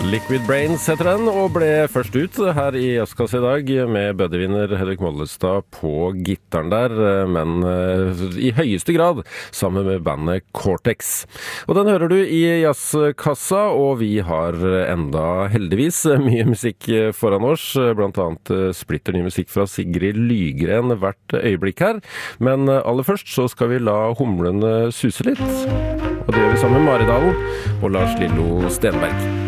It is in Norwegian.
Liquid Brains heter den, og ble først ut her i Jazzkasse i dag med bøddevinner Hedvig Mollestad på gitaren der, men i høyeste grad sammen med bandet Cortex. Og den hører du i Jazzkassa, og vi har enda heldigvis mye musikk foran oss, blant annet splitter ny musikk fra Sigrid Lygren hvert øyeblikk her. Men aller først så skal vi la humlene suse litt, og det gjør vi sammen med Maridalen og Lars Lillo Stenberg.